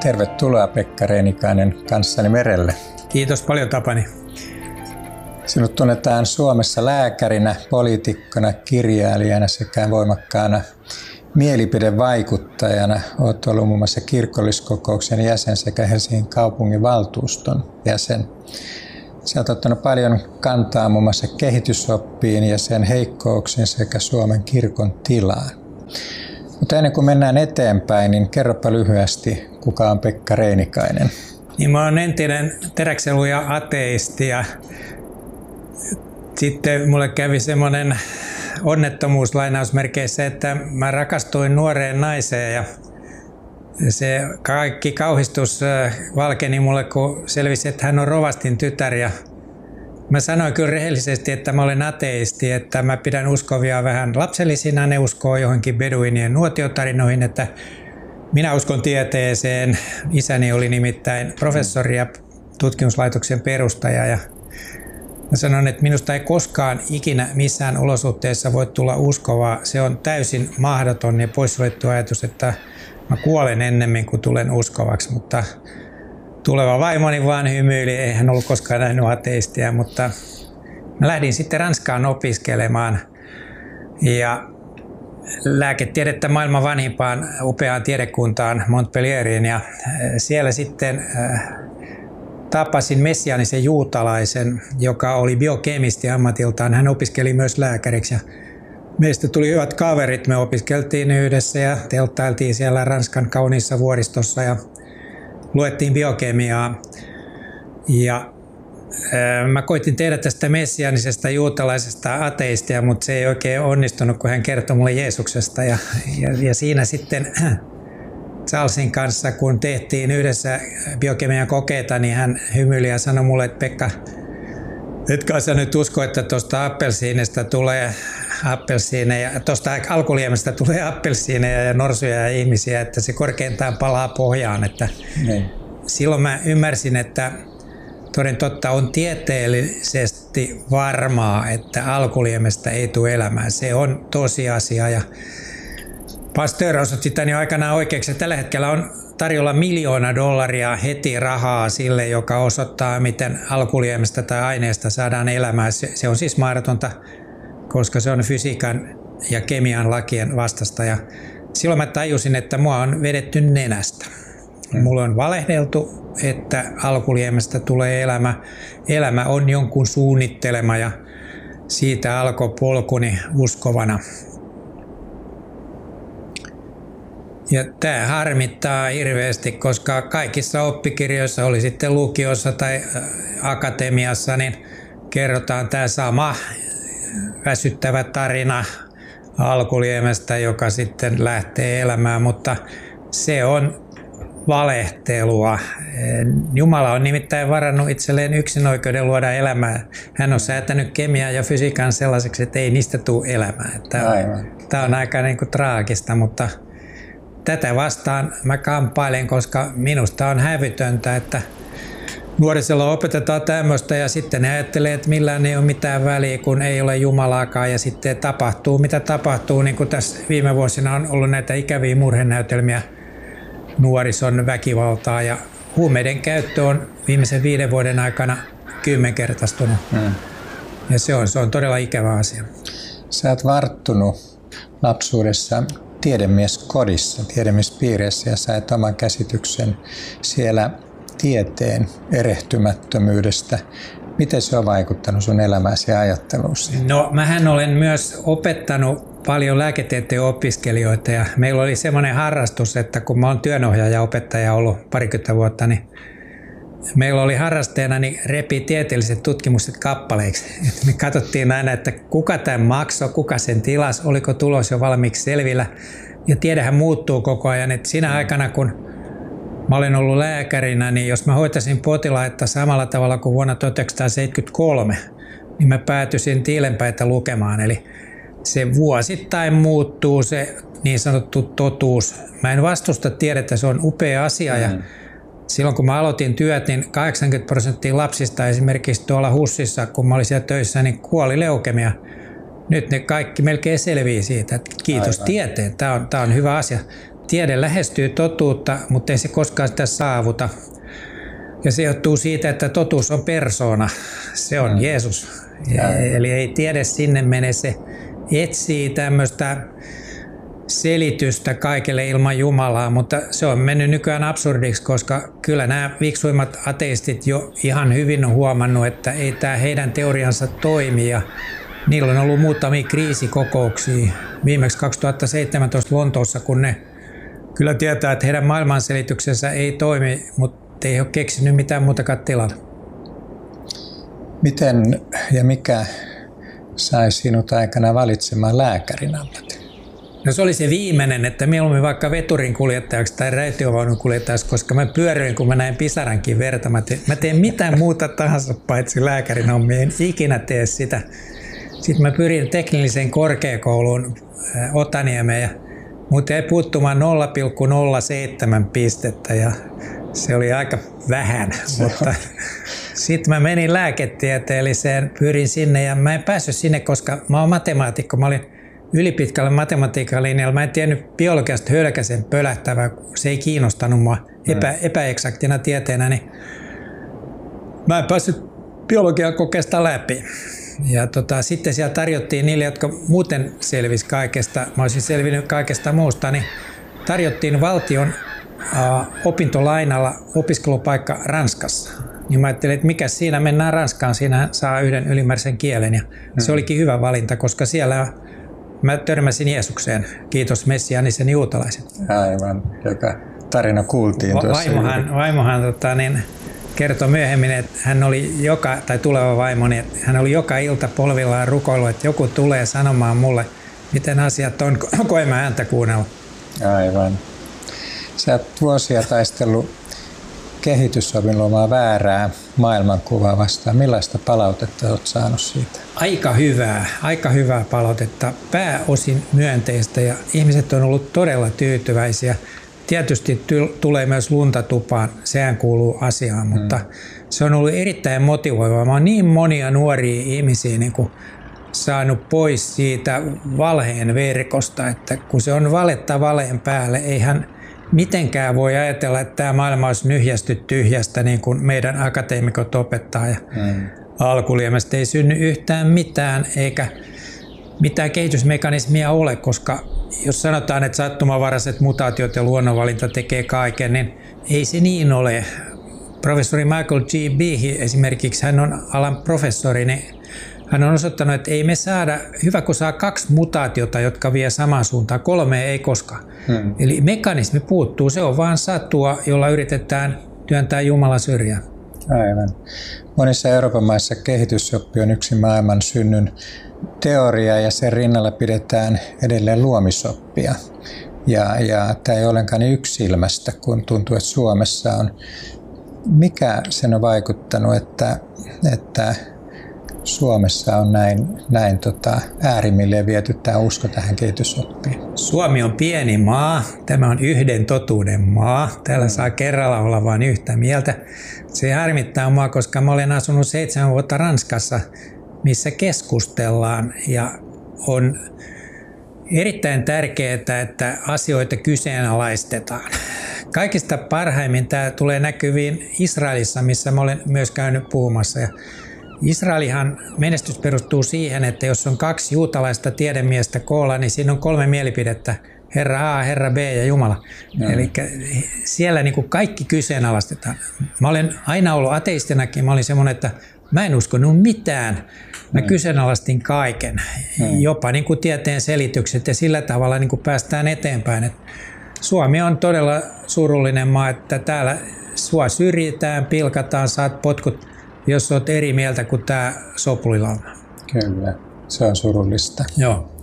Tervetuloa Pekka Reenikainen kanssani merelle. Kiitos paljon Tapani. Sinut tunnetaan Suomessa lääkärinä, poliitikkona, kirjailijana sekä voimakkaana mielipidevaikuttajana. Olet ollut muun muassa kirkolliskokouksen jäsen sekä Helsingin kaupungin valtuuston jäsen. Sä olet ottanut paljon kantaa muun muassa kehitysoppiin ja sen heikkouksiin sekä Suomen kirkon tilaan. Mutta ennen kuin mennään eteenpäin, niin kerropa lyhyesti, kuka on Pekka Reenikainen. Niin mä oon entinen teräksenluja ateisti ja sitten mulle kävi semmoinen onnettomuus lainausmerkeissä, että mä rakastuin nuoreen naiseen ja se kaikki kauhistus valkeni mulle, kun selvisi, että hän on rovastin tytär. Ja mä sanoin kyllä rehellisesti, että mä olen ateisti, että mä pidän uskovia vähän lapsellisina. Ne uskoo johonkin beduinien nuotiotarinoihin, että minä uskon tieteeseen. Isäni oli nimittäin professori ja tutkimuslaitoksen perustaja. Ja mä sanon, että minusta ei koskaan ikinä missään olosuhteessa voi tulla uskovaa. Se on täysin mahdoton ja poissuljettu ajatus, että mä kuolen ennemmin kuin tulen uskovaksi, mutta tuleva vaimoni vaan hymyili, ei hän ollut koskaan nähnyt ateistia, mutta mä lähdin sitten Ranskaan opiskelemaan ja lääketiedettä maailman vanhimpaan upeaan tiedekuntaan Montpellieriin ja siellä sitten tapasin messiaanisen juutalaisen, joka oli biokemisti ammatiltaan. Hän opiskeli myös lääkäriksi ja meistä tuli hyvät kaverit. Me opiskeltiin yhdessä ja telttailtiin siellä Ranskan kauniissa vuoristossa ja luettiin biokemiaa. Ja mä koitin tehdä tästä messiaanisesta juutalaisesta ateistia, mutta se ei oikein onnistunut, kun hän kertoi mulle Jeesuksesta. Ja siinä sitten Charlesin kanssa, kun tehtiin yhdessä biokemian kokeita, niin hän hymyili ja sanoi mulle, että Pekka, etkä sä nyt usko, että tuosta appelsiinista tulee appelsiineja, tuosta alkuliemestä tulee appelsiineja ja norsuja ja ihmisiä, että se korkeintaan palaa pohjaan. Että silloin mä ymmärsin, että toden totta on tieteellisesti varmaa, että alkuliemestä ei tule elämää. Se on tosiasia ja Pasteur osoitti tämän jo aikanaan oikeaksi. Tällä hetkellä on tarjolla $1 miljoonaa heti rahaa sille, joka osoittaa, miten alkuliemestä tai aineesta saadaan elämää. Se on siis mahdotonta, koska se on fysiikan ja kemian lakien vastasta. Ja silloin mä tajusin, että mua on vedetty nenästä. Mulla on valehdeltu, että alkuliemestä tulee elämä. Elämä on jonkun suunnittelema ja siitä alkoi polkuni uskovana. Ja tämä harmittaa hirveästi, koska kaikissa oppikirjoissa, oli sitten lukiossa tai akatemiassa, niin kerrotaan tämä sama väsyttävä tarina alkuliemestä, joka sitten lähtee elämään, mutta se on valehtelua. Jumala on nimittäin varannut itselleen yksin-oikeuden luoda elämää. Hän on säätänyt kemiaa ja fysiikan sellaiseksi, että ei niistä tule elämää. Tämä on aika niin kuin traagista, mutta tätä vastaan mä kamppailen, koska minusta on hävytöntä, että nuorisolla opetetaan tämmöistä ja sitten ne ajattelee, että millään ei ole mitään väliä, kun ei ole Jumalaakaan ja sitten tapahtuu mitä tapahtuu. Niin kuin tässä viime vuosina on ollut näitä ikäviä murhenäytelmiä, nuorison väkivaltaa ja huumeiden käyttö on viimeisen 5 vuoden aikana 10-kertaistunut. Ja se on todella ikävä asia. Sä oot varttunut lapsuudessa tiedemieskodissa, tiedemiespiireissä ja sait oman käsityksen siellä tieteen erehtymättömyydestä. Miten se on vaikuttanut sun elämäsi ja ajatteluusi? No, mähän olen myös opettanut paljon lääketieteen opiskelijoita ja meillä oli semmoinen harrastus, että kun mä oon työnohjaaja-opettaja ollut 20 vuotta, niin meillä oli harrasteena niin repi tieteelliset tutkimukset kappaleiksi. Et me katsottiin aina, että kuka tämän maksoi, kuka sen tilasi, oliko tulos jo valmiiksi selvillä. Ja tiedehän muuttuu koko ajan. Et siinä aikana, kun mä olen ollut lääkärinä, niin jos mä hoitaisin potilaita samalla tavalla kuin vuonna 1973, niin mä päätyisin tiilenpäitä lukemaan. Eli se vuosittain muuttuu se niin sanottu totuus. Mä en vastusta tiedettä, se on upea asia ja silloin kun mä aloitin työt, niin 80% lapsista esimerkiksi tuolla HUSissa, kun mä olin siellä töissä, niin kuoli leukemia. Nyt ne kaikki melkein selvii siitä, että kiitos tieteen, tämä on hyvä asia. tiede lähestyy totuutta, mutta ei se koskaan sitä saavuta. Ja se johtuu siitä, että totuus on persoona. Se on Jeesus. Eli ei tiede sinne mene, se etsii tämmöistä selitystä kaikelle ilman Jumalaa, mutta se on mennyt nykyään absurdiksi, koska kyllä nämä fiksuimmat ateistit jo ihan hyvin on huomannut, että ei tämä heidän teoriansa toimi ja niillä on ollut muutamia kriisikokouksia. Viimeksi 2017 Lontoossa, kun ne kyllä tietää, että heidän maailmanselityksensä ei toimi, mutta ei ole keksinyt mitään muutakaan tilalla. Miten ja mikä sai sinut aikana valitsemaan lääkärin ammatin? No se oli se viimeinen, että mieluummin vaikka veturin kuljettajaksi tai raitiovaunun kuljettajaksi, koska mä pyöryin, kun mä näin pisarankin verta. Mä teen mitään muuta tahansa paitsi lääkärin hommia, en ikinä tee sitä. Sitten mä pyrin teknilliseen korkeakouluun Otaniemeen ja mut jäi puuttumaan 0,07 pistettä ja se oli aika vähän, mutta sitten mä menin lääketieteelliseen, pyrin sinne ja mä en päässyt sinne, koska mä oon matemaatikko, mä olin ylipitkällä matematiikan linjalla. Mä en tiennyt biologiasta hölkäsen pölähtävää, se ei kiinnostanut mua epäeksaktina tieteenä, niin mä en päässyt biologian kokeesta läpi. Ja sitten siellä tarjottiin niille, jotka muuten selvisi kaikesta, mä olisin selvinnyt kaikesta muusta, niin tarjottiin valtion opintolainalla opiskelupaikka Ranskassa. Niin mä ajattelin, että mikä siinä, mennään Ranskaan, siinä saa yhden ylimääräisen kielen. Ja se olikin hyvä valinta, koska siellä mä törmäsin Jeesukseen, kiitos messiaanisen juutalaiset. Aivan, joka tarina kuultiin tuossa. Vaimohan kertoi myöhemmin, että hän oli tuleva vaimoni, että hän oli joka ilta polvillaan rukoillut, että joku tulee sanomaan mulle, miten asiat on, kun en mä häntä kuunnella. Aivan. Sä oot vuosia taistellut kehitysopin luomaa väärää maailmankuvaa vastaan. Millaista palautetta olet saanut siitä? Aika hyvää palautetta, pääosin myönteistä ja ihmiset on ollut todella tyytyväisiä. Tietysti tulee myös lunta tupaan, sehän kuuluu asiaan, mutta se on ollut erittäin motivoivaa. Mä oon niin monia nuoria ihmisiä saanut pois siitä valheen verkosta, että kun se on valetta valeen päälle, eihän mitenkään voi ajatella, että tämä maailma olisi nyhjästy tyhjästä, niin kuin meidän akateemikot opettaa. Ja Alkuliemestä ei synny yhtään mitään, eikä mitään kehitysmekanismia ole, koska jos sanotaan, että sattumavaraiset mutaatiot ja luonnonvalinta tekee kaiken, niin ei se niin ole. Professori Michael G. Behe esimerkiksi, hän on alan professori, niin hän on osoittanut, että ei me saada, hyvä kun saa 2 mutaatiota, jotka vie samaan suuntaan, 3 ei koskaan. Eli mekanismi puuttuu, se on vaan satua, jolla yritetään työntää Jumala syrjään. Aivan. Monissa Euroopan maissa kehitysoppi on yksi maailman synnyn teoria ja sen rinnalla pidetään edelleen luomisoppia. Ja tämä ei ollenkaan yksilmästä, kun tuntuu, että Suomessa on. Mikä sen on vaikuttanut, että Suomessa on näin äärimmilleen viety tämä usko tähän kehitysoppiin? Suomi on pieni maa. Tämä on yhden totuuden maa. Täällä saa kerralla olla vain yhtä mieltä. Se harmittaa mua, koska mä olen asunut 7 vuotta Ranskassa, missä keskustellaan ja on erittäin tärkeää, että asioita kyseenalaistetaan. Kaikista parhaimmin tämä tulee näkyviin Israelissa, missä mä olen myös käynyt puhumassa. Ja Israelihan menestys perustuu siihen, että jos on 2 juutalaista tiedemiestä koolla, niin siinä on 3 mielipidettä. Herra A, Herra B ja Jumala. Eli siellä kaikki kyseenalaistetaan. Mä olen aina ollut ateistinakin. Mä olin semmoinen, että mä en uskonut mitään. Mä kyseenalaistin kaiken. Jopa tieteen selitykset ja sillä tavalla päästään eteenpäin. Et Suomi on todella surullinen maa, että täällä sua syrjitään, pilkataan, saat potkut, jos olet eri mieltä kuin tämä sopulilauma. Kyllä, se on surullista. Joo.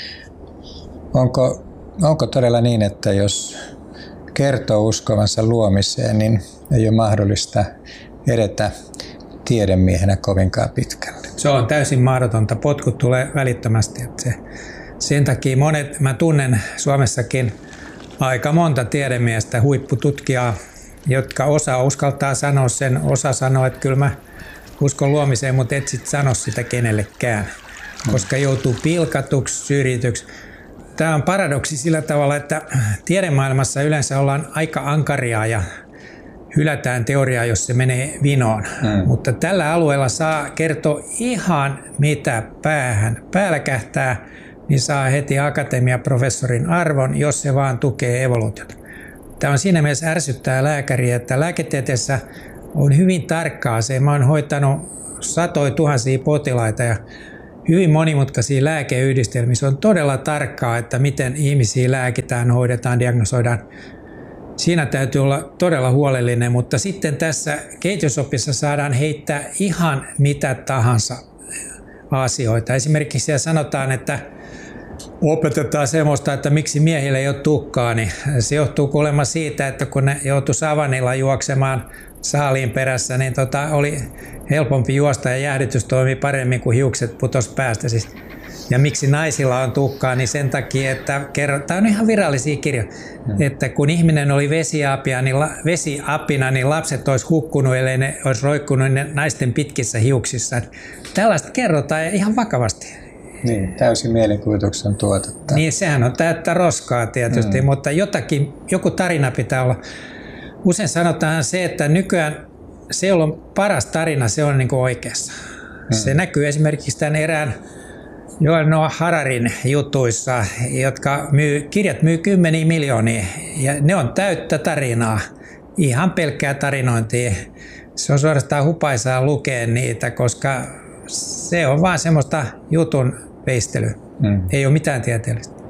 Onko todella niin, että jos kertoo uskovansa luomiseen, niin ei ole mahdollista edetä tiedemiehenä kovinkaan pitkälle? Se on täysin mahdotonta. Potkut tulee välittömästi. Sen takia mä tunnen Suomessakin aika monta tiedemiestä, huippututkijaa, jotka osa uskaltaa sanoa sen, osa sanoo, että kyllä mä uskon luomiseen, mutta et sit sano sitä kenellekään, koska joutuu pilkatuksi, syrjityksi. Tämä on paradoksi sillä tavalla, että tiedemaailmassa yleensä ollaan aika ankaria ja hylätään teoriaa, jos se menee vinoon. Mutta tällä alueella saa kertoa ihan mitä päällä kähtää, niin saa heti akatemiaprofessorin arvon, jos se vaan tukee evoluutiota. Tämä on siinä mielessä ärsyttää lääkäriä, että lääketieteessä on hyvin tarkkaa se. Mä oon hoitanut satoja tuhansia potilaita ja hyvin monimutkaisia lääkeyhdistelmiä. Se on todella tarkkaa, että miten ihmisiä lääkitään, hoidetaan, diagnosoidaan. Siinä täytyy olla todella huolellinen, mutta sitten tässä kehitysopissa saadaan heittää ihan mitä tahansa asioita. Esimerkiksi siellä sanotaan, että opetetaan semmoista, että miksi miehillä ei ole tukkaa, niin se johtuu kuulemma siitä, että kun ne joutui savannilla juoksemaan saaliin perässä, niin oli helpompi juosta ja jäähdytys toimi paremmin, kuin hiukset putos päästä. Siis. Ja miksi naisilla on tukkaa, niin sen takia, että tämä on ihan virallisia kirjoja, että kun ihminen oli vesiapina, niin lapset olisi hukkunut, ellei ne olisi roikkunut ne naisten pitkissä hiuksissa. Tällaista kerrotaan ihan vakavasti. Niin, täysin mielikuvituksen tuotetta. Niin, sehän on täyttä roskaa tietysti, mutta joku tarina pitää olla. Usein sanotaan se, että nykyään se, jolla on paras tarina, se on niin kuin oikeassa. Se näkyy esimerkiksi tämän erään Joel Noah Hararin jutuissa, jotka kirjat myy 10 miljoonia ja ne on täyttä tarinaa, ihan pelkkää tarinointia. Se on suorastaan hupaisaa lukea niitä, koska se on vaan semmoista jutun veistelyä. Ei ole mitään tieteellistä.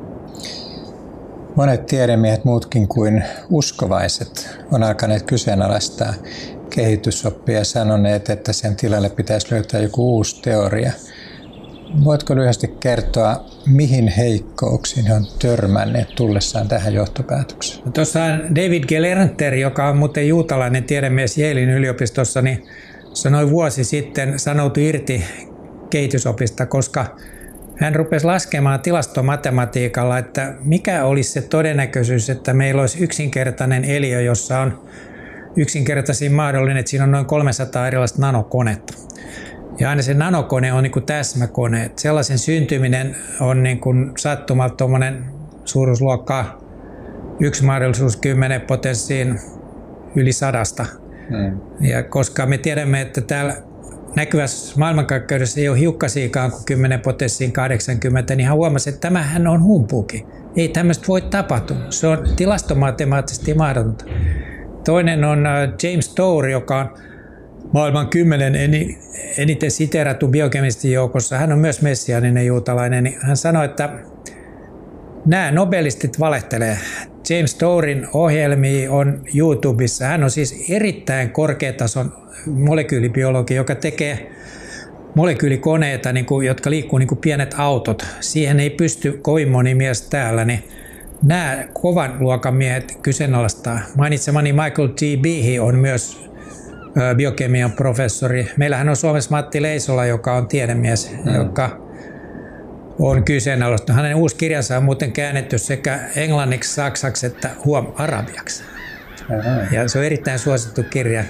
Monet tiedemiehet muutkin kuin uskovaiset on alkaneet kyseenalaistaa kehitysoppia ja sanoneet, että sen tilalle pitäisi löytää joku uusi teoria. Voitko lyhyesti kertoa, mihin heikkouksiin he on törmänneet tullessaan tähän johtopäätökseen? No, tuossa David Gelernter, joka on muuten juutalainen tiedemies Yalein yliopistossa, niin sanoi vuosi sitten sanoutui irti kehitysopista, koska hän rupesi laskemaan tilastomatematiikalla, että mikä olisi se todennäköisyys, että meillä olisi yksinkertainen eliö, jossa on yksinkertaisin mahdollinen, että siinä on noin 300 erilaista nanokonetta. Ja aina se nanokone on niin kuin täsmäkone. Että sellaisen syntyminen on niin kuin sattumalta tuommoinen suuruusluokka 1 mahdollisuus 10 potenssiin yli 100. Ja koska me tiedämme, että täällä näkyvässä maailmankaikkeudessa ei ole hiukkasiakaan kuin 10 potenssiin 80, niin hän huomasi, että tämähän on humpuuki. Ei tämmöistä voi tapahtua. Se on tilastomatemaattisesti mahdotonta. Toinen on James Tour, joka on maailman 10 eniten siteerattu biokemisti joukossa. Hän on myös messiaaninen juutalainen. Niin hän sanoi, että nämä nobelistit valehtelee. James Tourin ohjelmia on YouTubessa. Hän on siis erittäin korkeatason molekyylibiologi, joka tekee molekyylikoneita, jotka liikkuu niin kuin pienet autot. Siihen ei pysty kovin moni mies täällä. Niin nämä kovan luokan miehet kyseenalaistaa. Mainitsemani Michael T. Behe on myös biokemian professori. Meillähän on Suomessa Matti Leisola, joka on tiedemies, joka on kyseenalaista. Hänen uusi kirjansa on muuten käännetty sekä englanniksi, saksaksi että arabiaksi. Ja se on erittäin suosittu kirja.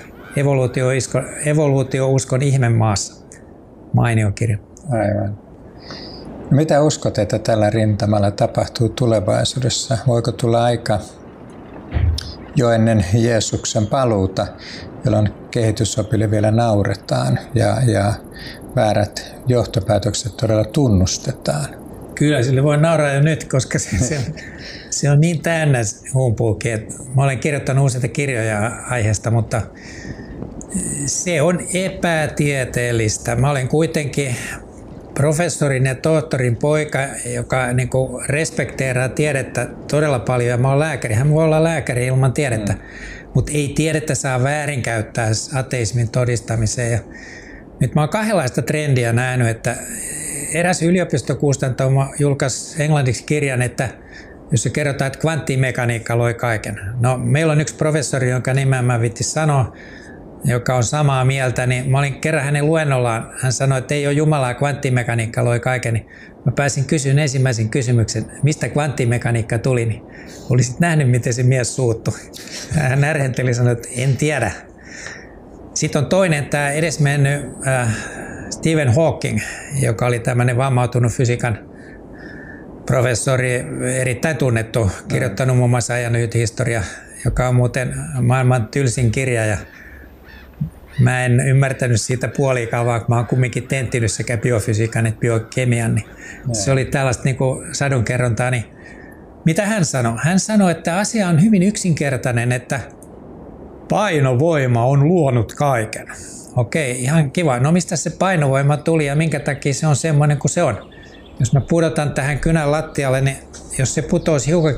Evoluutio-uskon ihmemaassa. Mainio kirja. Aivan. No, mitä uskot, että tällä rintamalla tapahtuu tulevaisuudessa? Voiko tulla aika jo ennen Jeesuksen paluuta, jolloin kehitysopille vielä nauretaan ja väärät johtopäätökset todella tunnustetaan? Kyllä, sille voi nauraa jo nyt, koska se on niin täynnä humpuukin. Mä olen kirjoittanut useita kirjoja aiheesta, mutta se on epätieteellistä. Mä olen kuitenkin professorin ja tohtorin poika, joka niin kuin respekteeraa tiedettä todella paljon. Ja mä olen lääkäri. Hän voi olla lääkäri ilman tiedettä, mutta ei tiedettä saa väärinkäyttää ateismin todistamiseen. Ja nyt mä oon kahdenlaista trendiä nähnyt, että eräs yliopistokustantamo julkaisi englanniksi kirjan, että jossa kerrotaan, että kvanttimekaniikka loi kaiken. No, meillä on yksi professori, jonka nimeä mä viittin sanoa, joka on samaa mieltä, niin mä olin kerran hänen luennollaan. Hän sanoi, että ei ole Jumalaa, kvanttimekaniikka loi kaiken. Niin mä pääsin kysymään ensimmäisen kysymyksen, mistä kvanttimekaniikka tuli. Niin olisit nähnyt, miten se mies suuttui. Hän närhenteli ja sanoi, että en tiedä. Sitten on toinen, tämä edesmennyt Stephen Hawking, joka oli tämmöinen vammautunut fysiikan professori, erittäin tunnettu, kirjoittanut muun muassa ajanlyhythistoria, joka on muuten maailman tylsin kirja. Ja mä en ymmärtänyt siitä puoliikaan, vaan mä oon kumminkin tenttinyt sekä biofysiikan että biokemian. Niin se oli tällaista niin kuin sadunkerrontaa. Niin mitä hän sanoi? Hän sanoi, että asia on hyvin yksinkertainen, että painovoima on luonut kaiken. Okei, ihan kiva. No mistä se painovoima tuli ja minkä takia se on semmoinen kuin se on? Jos mä pudotan tähän kynän lattialle, niin jos se putoisi hiukan